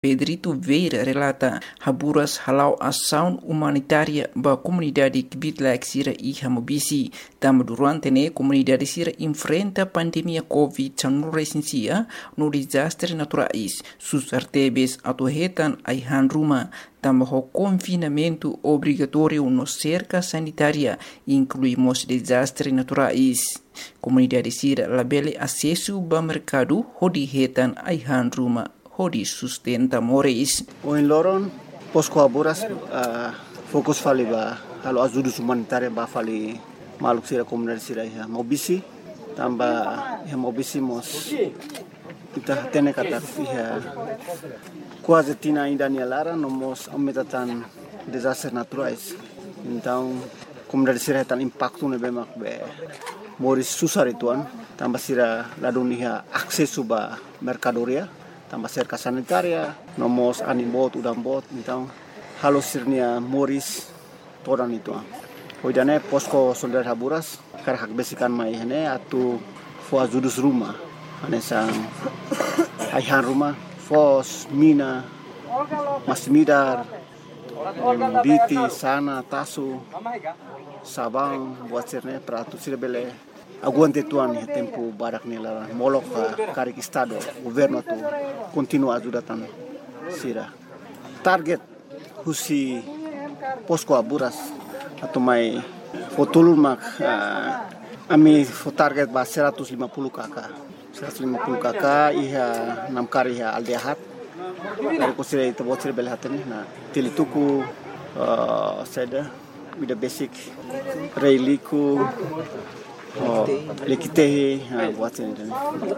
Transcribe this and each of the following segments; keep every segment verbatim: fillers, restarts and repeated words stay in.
Pedrito Vieira relata haburas halau ação humanitária ba comunidade Kibitlaak sira e Hamobisi. Tama durante ne comunidade sira enfrenta pandemia Covid dezenove no desastre naturais. Sus artebes atuhetan aihan ruma. Tama ho confinamento obrigatório no cerca sanitária, incluímos desastres naturais. Comunidade sira labele acesso ba mercado hodihetan aihan ruma. Hodi sustenta moris. O em Loron, pós-coaburas, uh, fokus fali ba halo ajuda humanitária ba fali maluk sira komunidade sira ya Mobisi, tamba ya Mobisi mos kita tene kata ya quase tina ainda nialara nomos aumentatan desastres naturais. Então, komunidade sira tan impacto ne bemak be moris susar ituan, tamba sira ladunia akses ba mercadoria. Tambah cerca sanitaria, nomos animbot, udambot, então halos sirnia moris todan itu. Hoidane posko solidar haburas, karak besikan mai hene atu fo azudus rumah, ane sang aihan rumah, fos mina, masmidar, biti sana tasu, sabang buat sirne peratu sirbele. Aguante tuan ya tempo barak nela molok karik estado governo tu continua ajudatan sira target husi posko aburas atau mai fotulun mak uh, ami fo target ba seratus lima puluh kakak seratus lima puluh kakak iha nam kari iha aldehat dari ko sira itu bot sira belhatani na tilituku uh, seda with the basic reiliku oh, lekite ha buat ini dan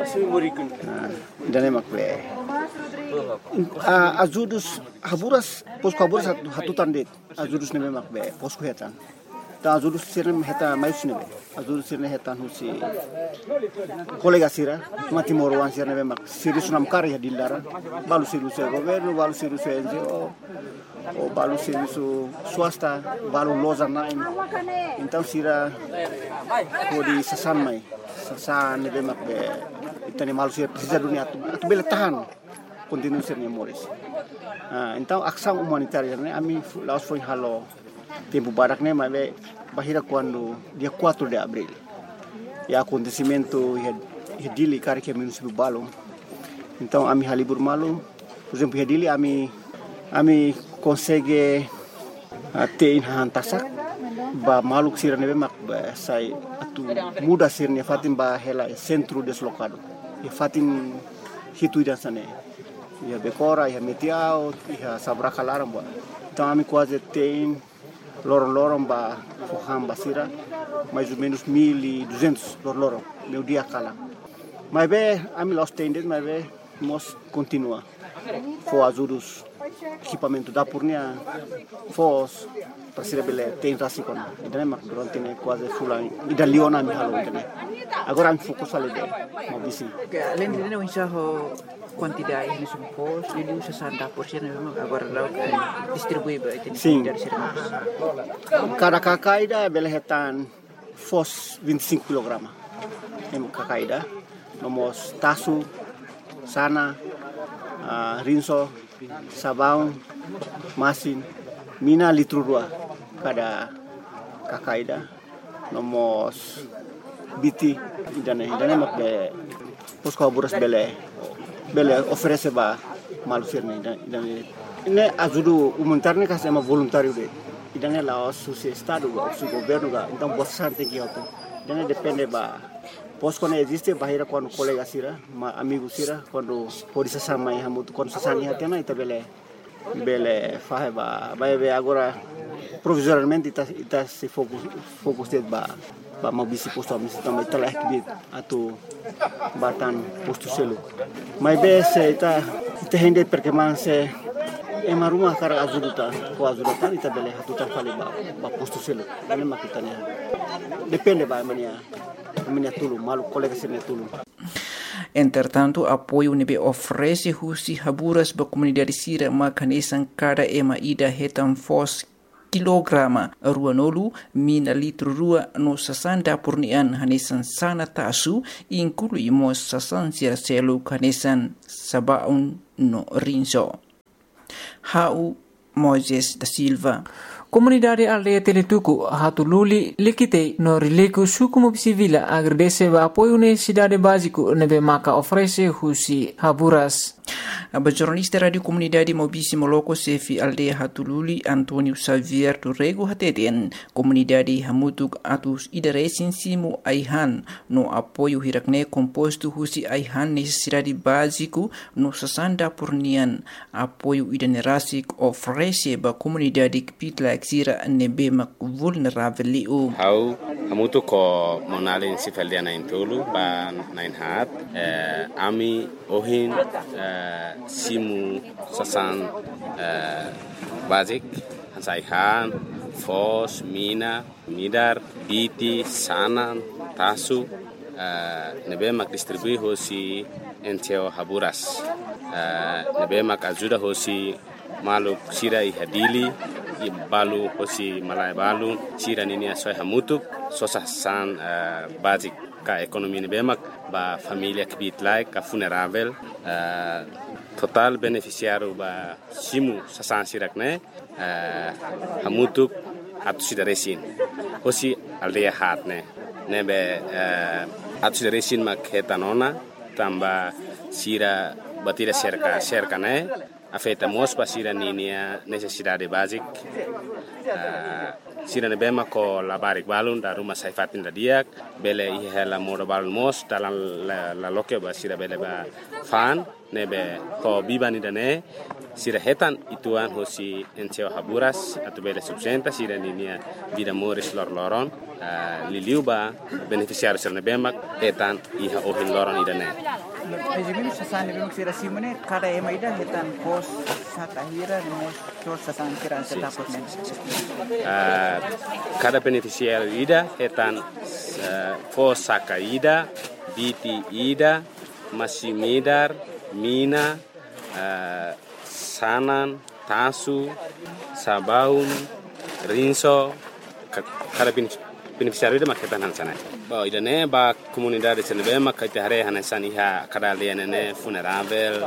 dan emak be azudus haburas posko haburas hatutan det azudus ne emak be posko hetan ta azudus sirne heta mais ne be azudus sirne hetan husi kolega sira mati morwan sirne emak siri sunam kari dilara balu siru se governo balu siru se N G O o balu serviço swasta balu loza nain então sira di sasan mai sasan nebe mak be itani malu sira precisa dunia tu tu bele tahan continue ser memoris ah então ação humanitária ne ami laos foi halo tempo barak ne mai be bahira quando dia quatro de abril e acontecimento e dili kari que menos balo então ami halibur malu por exemplo e dili ami ami consegue ter hantasak ba maluk sira nebe mak ba sai atu muda sirne fatim ba hela centro deslocado e fatim hitu dan sane ya bekora ya metiao ya sabraka laram ba então ami quase tem lorong lorong ba foham basira mais ou menos mil e duzentos lorong lorong meu dia kala mas be ami lost tendet mas be mos continua fo azurus equipamento da purnia fos persirebele tem rasikon idane mak durante ne quase fulan ida liona mi halo idane agora mi fokus ale de Mobisi além de não enxerro quantidade de supos ele usa sessenta por cento agora lá distribui para itu dari cada kakaida belehetan fos vinte e cinco kilograma em kakaida nomos tasu sana uh, rinso sabão, masin, mina litro dua cada kakaida, nomos biti, idane idane mak be posko aburas bele bele oferece ba malu sirne idane ini ajuda humanitário kas ema voluntário de idane la susi estado ga su governo ga então bastante que auto idane depende ba posko ne existe bahira quando colega sira ma amigo sira quando pode sama ya hamu quando sasani hatena ita bele bele fahe ba ba be agora provisoriamente ita ita se fokus fokus det ba ba Mobisi posto amisi também telah kibit atau batan posto selu mai be se ita ita hende perché man se ema rumah kara azuduta ko azuduta ita bele hatutan fali ba ba posto selu ini makitanya depende ba mania Entretanto, apoio nebe oferece husi haburas ba comunidade sira makanesan cada ema ida hetan fos kilograma ruanolu mina litro rua no sasanda purnian hanesan sana tasu incluímos sasan sira selu hanesan sabaun no rinso. Hau Moises da Silva. Comunidade aldeia Teletuku Hatululi Likitei no Riliku Sukumu Civila agradece o apoio na cidade básico nebe maka oferece husi Haburas. A jornalista Radio Comunidade Mobisi Moloko Sefi Aldeia Hatululi Antônio Xavier do Rego Hateten Comunidade Hamutuk Atus Idaresin Simu Aihan no apoio hirakne composto husi Aihan necessidade básico no sessenta por nian apoio idanerasik oferece ba comunidade Kipitla Exira nebe mak vulnerável liu. Hau Hamutuk ko monalin sifaldiana intulu ba nain hat ami ohin simu sasan uh, basic hansaihan fos mina midar biti sanan tasu uh, nebe mak distribui hosi enteo Haburas uh, nebe mak ajuda hosi maluk sira ihadili balu hosi malai balu sira nini asoi Hamutuk sosasan uh, basic ka ekonomi nebe mak ba família Kibitlaik ka vulnerável uh, total beneficiário ba simu sasan sirakne uh, Hamutuk atu sidaresin hosi aldeia hatne nebe uh, atu sidaresin mak hetanona tamba sira batira cerca cerca ne afeta mos pa sira ninia necessidade basic uh, sira nebe mako labarik balun da rumah saifatin da diak bele ihela modo balun mos dalam la, la loke ba sira bele ba fan nebe ko bibani dane sira hetan ituan hosi enteo Haburas atu bele subsenta sira ninia vida moris lor loron uh, liliu ba beneficiário sira nebe mak hetan iha ohin loron idane. Ejimi sasan nebe mak sira simone kada emaida hetan pos satahira mos tor sasan kira setapot men. Uh, cada beneficiário ida hetan uh, fosaka ida biti ida masimidar mina uh, sanan tasu sabaun rinso cada beneficiário ida maketan hansana ba ida ne ba comunidade senebe makate hare hanan iha kada lene ne vulnerável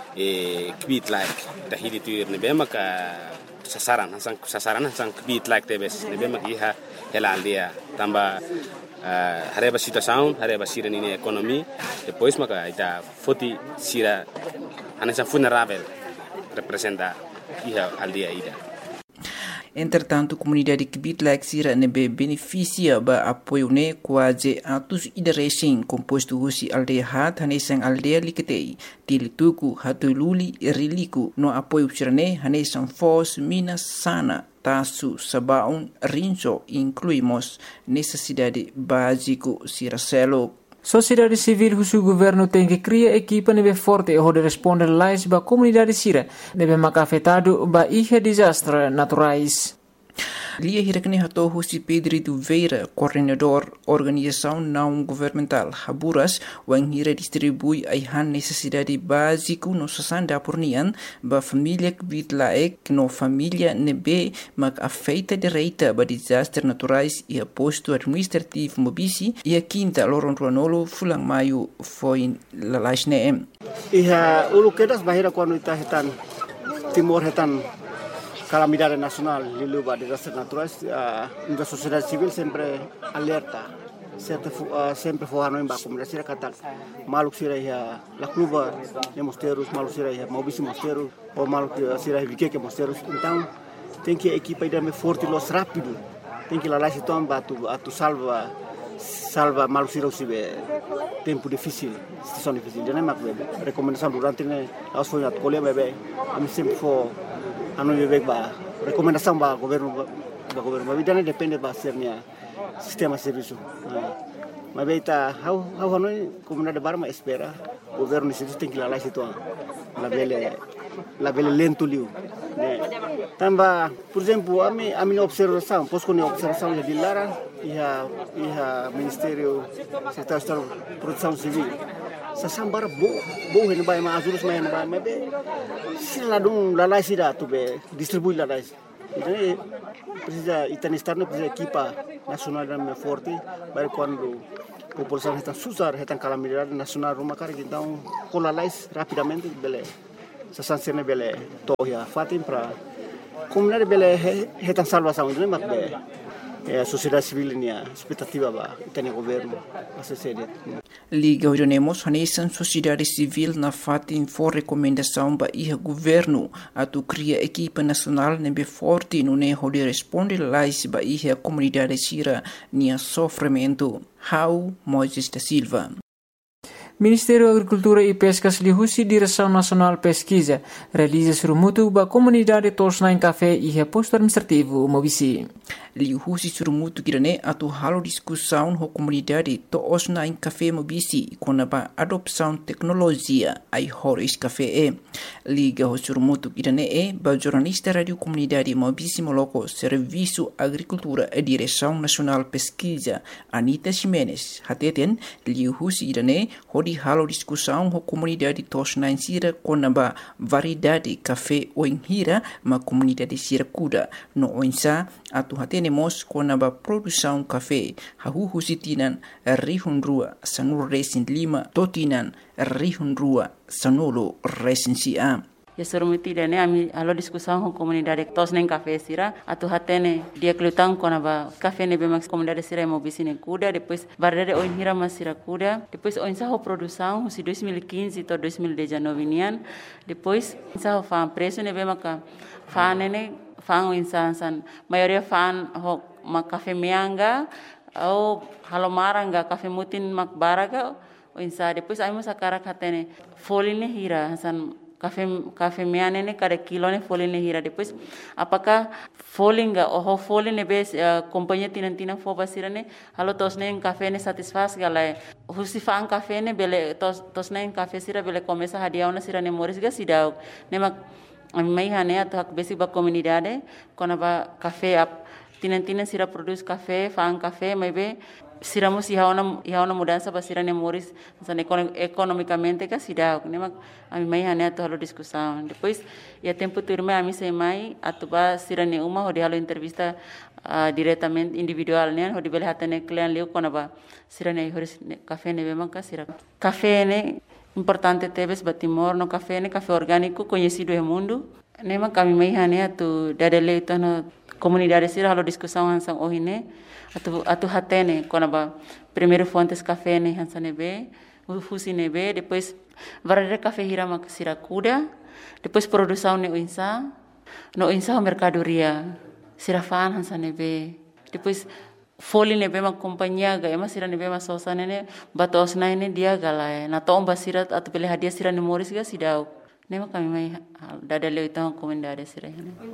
e Kibitlaik tahili tu nebe maka sasaran hasan sasaran hasan Kibitlaik tebes nebe mak iha hela aldia tamba uh, hareba situação hareba sira nini ekonomi depois maka ita foti sira hanan vulnerável representa iha aldia ida. Entretanto, a comunidade Kibitlaik Sira nebe beneficia ba apoio ne quase atus idaresin composto husi aldeia hat hanesan aldeia liketei Tilituku Hatululi Riliku no apoio sirane hanesan fos mina sana tasu sabaun rinso incluímos necessidade básico siracelo. Sociedade civil husu governo tem que criar equipa nebe forte e hode responder lais ba comunidade sira nebe mak afetado ba ihe desastre naturais. Lia hirakne hato husi Pedro do Veira, coordenador organização não governamental Haburas, wang hira distribui aihan necessidade básico no sessenta por nian ba família Kibitlaik no família nebe mak afeita direita ba desastres naturais e a posto administrativo Mobisi e a quinta loron ruanolo fulang maio foi la laisne. Iha ulu kedas bahira quando ita hetan timor hetan calamidade nacional lilu ba desastres naturais uh, a sociedade civil sempre alerta sempre uh, sempre forrano em ba comunidade sira katak maluk sira ia la cluba de mosteiros maluk sira ia Mobisi mosteiros ou maluk sira ia Viqueque mosteiros então tem que equipa ida me forte los rápido tem que lá lá se toma tu a tu salva salva maluk sira usibe tempo difícil situação difícil já mak bebe recomendação durante ne aos foi at colher bebe am sempre for anu bebek ba recomendação ba governo ba governo ba bidane depende ba sernya sistema serviço mas beita how how anu comunidade barma espera governo isso tem que lá lá situ la bele la bele lento liu né tamba por exemplo a mi a minha observação posso com observação de Lara e a e a ministério secretário de proteção civil sasambara bo bo hen bay ma azurus ma hen bay ma be sila dum lalai sida tu be distribui lalai então precisa itanistar no precisa equipa nacional da forte para quando a população está susar está calamidade nacional rumah kar então com lalai rapidamente bele sasan sirne bele tohia fatin pra comunidade bele hetan salvação de mak be é a sociedade civil nia expectativa ba tem governo associado Liga Orionemos Hanesan sociedade civil na fatin for recomendação ba iha governo atu cria equipa nacional nembe forte no ne hode responde lais ba iha comunidade sira nia sofrimento. How Moises da Silva. Ministério da Agricultura e Pescas lihusi Direção Nacional Pesquisa realiza surmutu ba comunidade Tosnain Café e posto administrativo Mobisi. Lihusi surmutu kirane atu halo discussão ho comunidade Tosnain Café Mobisi kona ba adopção tecnologia ai horis café e. Liga ho surmutu kirane e ba jornalista radio comunidade Mobisi Moloco Serviço Agricultura e Direção Nacional Pesquisa Anita Ximenes hateten lihusi kirane di halo discussão com a comunidade Tosnain Sira com a variedade café oinhira ma comunidade Sira kuda no oinsa atu hatenemos com a produção café hahuhu sitinan rihun rua sanur resin lima totinan rihun rua sanolo resin sia. Ya surmuti dene ami alo discussão com comunidade Tosnain Café Sira atu hatene dia kelutang com a café ne bemax comunidade Sira Mobisi ne kuda depois variedade oinhira mas Sira kuda depois oinsa ho produção si dois mil e quinze to dois mil e dezenove nian depois oinsa ho fan preço ne bemaca fan ne fan oinsa san maioria fan ho ma café meanga ou halomaranga café mutin mak baraga oinsa depois ai mas akara hatene foline hira san Café café meane ne cada kilo ne folha ne hira depois apakah folinga oh folha ne bes companhia tinan tinan fo basira ne halo tos ne café ne satisfaz galai husi fan café ne bele tos tos ne café sira bele começa hadiau na sira ne moris ga sidau ne mak mai hane atu hak besi ba comunidade kona ba café ap tinan tinan sira produz café fan café mai be siramos ia uma ia uma mudança para sira ne moris san economicamente ka sida ne mak ami mai hane atu halo discussão depois ia tempo turme ami sei mai atu ba sira ne uma hodi halo entrevista uh, diretamente individual ne hodi bele hatane client leu kona ba sira ne horis café ne bema ka sira café ne importante teves batimor no café ne café orgânico conhecido no mundo ne mak ami mai hane atu dadele itu no comunidade sira halo discussão hansang ohine atu atu hatene kona ba primeiro fontes café ne hansane be fusi ne be depois variedade café hira mak sira kuda depois produção ne insa no insa mercadoria sira fan hansane be depois foli ne be mak companhia ga ema sira ne be ma sosa ne batos na ne dia gala na tomba sira atu pele hadia sira ne moris ga sidau nema kami mai dada leu então comunidade sira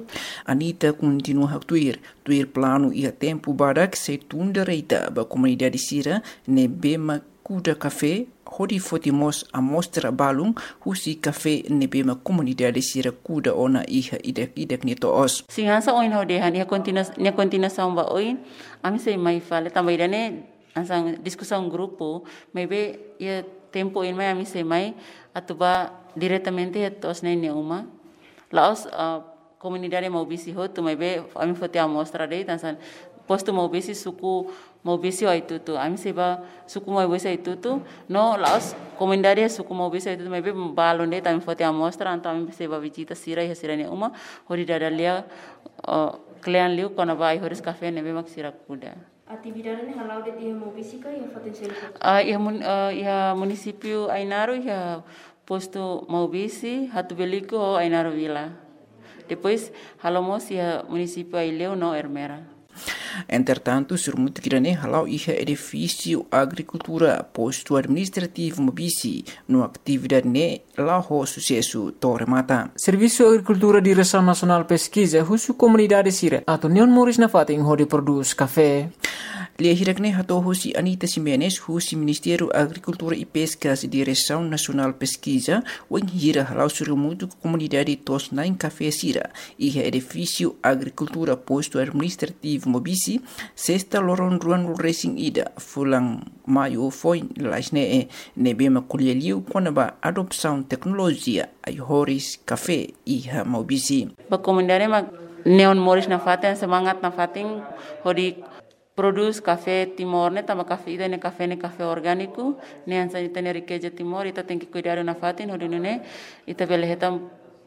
Anita continua a tuir tuir plano e a tempo barak se tunda reita ba comunidade sira ne bema kuda café hodi fotimos a mostra balung husi café ne bema comunidade sira kuda ona iha idek idek ni toos singansa oin hode han ia continua ia continuação ba oin ami sei mai fale também dane ansang discussão grupo maybe ia tempo in mai ami sei mai atuba diretamente ya tos na uma laos uh, comunidade Mobisi ho tu mai be ami fote amostra dei tansan posto Mobisi suku Mobisi ai tutu ami seba suku Mobisi ai tutu no laos comunidade suku Mobisi ai tutu mai be balon dei tami fote amostra anta ami seba visita sira ya sira ne uma hori dadalia uh, client liu kona vai horis café ne be mak sira kuda atividade ne halau de dia Mobisi ka ya potensial ah ya mun uh, ya município Ainaro ya posto Mobisi hatu beliko Ainaro Vila. Depois halamos ia município Aileu no Ermera. Entretanto, surmutu kirane halau iha edifício agricultura posto administrativo Mobisi no atividade ne laho sucesso toremata. Serviço Agricultura Direção Nacional Pesquisa husu comunidade sira atau neon moris na fating hodi produz café. Lia hirakne hato husi Anita Ximenes husi Ministério Agricultura e Pescas Direção Nacional Pesquisa wen hira halau surmutu comunidade Tosnain Café sira iha edifício agricultura posto administrativo Mobisi sexta loron ruan racing ida fulang maio foi laisne e nebema kulialiu konaba adopção tecnologia ai horis café iha Mobisi. Ba comunidade ma neon moris na faten semangat na fating hodi produz café Timor ne tama café ida ne café ne café orgânico ne ansa ita ne riqueza Timor ita tem que cuidar na fatin hodi ne ita bele hetam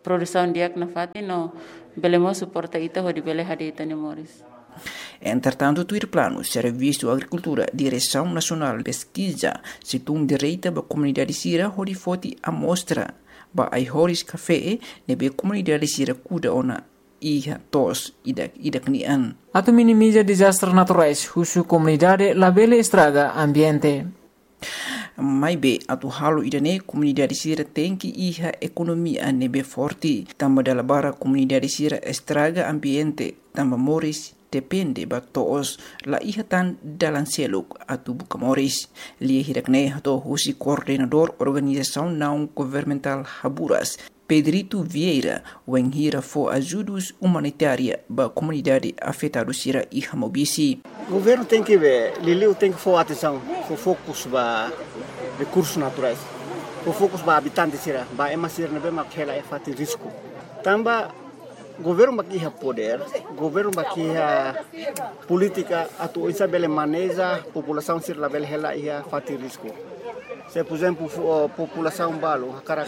produção dia que na fati no belemo suporta ita ho di bele hadi ita ni moris. Entretanto, o plano Serviço Agricultura, Direção Nacional de Pesquisa, situa um direito para a comunidade sira onde foti amostra para a Horis Café nebe comunidade sira kuda ona iha tos idak idak nian. Atau minimiza desastres naturais, husu comunidade labele estraga ambiente. Mai be atu halo idane comunidade sira tem que iha economia nebe forte, tamba dala bara comunidade sira estraga ambiente, tamba moris depende ba toos la iha tan dalan seluk atu buka moris. Lia hirakne hato husi coordenador organização não governamental Haburas, Pedrito Vieira, wen hira fo ajudos humanitária ba comunidade afetada sira iha mobisi. O governo tem que ver, Liliu tem que for atenção, for focus ba recursos naturais, for focus ba habitantes sira, ba emasir nebe makhela e fati risco. Tamba governo bakia poder, governo bakia política atu isa bele maneja população sir la bele hela ia fati risco. Se por exemplo população balo karak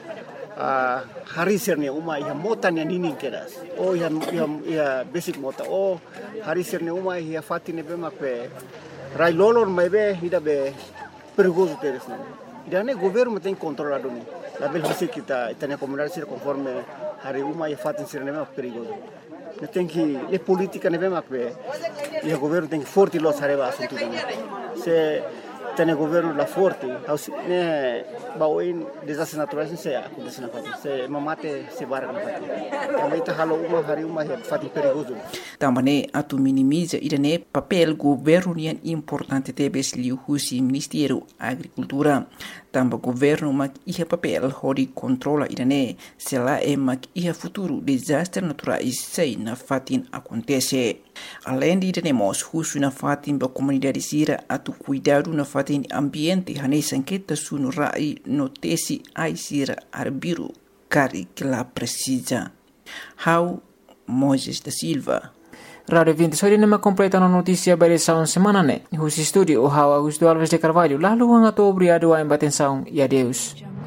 a hari sirne uma ia mota ne nini keras. O ia ia basic mota o hari sirne uma ia fati ne bema pe rai lolor mebe ida be perigoso teres ne. Dane governo tem controlado ni. La bele hisi kita itania comunidade sir conforme hari uma ia fatin sir nema perigoso. Ne tem que e política ne vema que e o governo tem que forte los areba assunto também. Se tem o governo la forte, ne baoin desastres naturais se acontece na fatin. Se mamate se barra na fatin. Também tá halo uma hari uma ia fatin perigoso. Também atu minimiza idane papel governo nian importante tebes liu husi Ministério Agricultura. Tamba governo mak iha papel hori controla idane se lá é mak iha futuro desastre naturais sei na fatin acontece. Além de idane husu na fatin ba comunidade sira atu cuidado na fatin ambiente hane sanqueta sunu rai notesi ai sira arbiru cari que la precisa. How Moses da Silva. Radio vinte só nema completa na notícia para essa semana né. Husi studio o Augusto Alves de Carvalho lá luang ato obrigado a embatenção e adeus.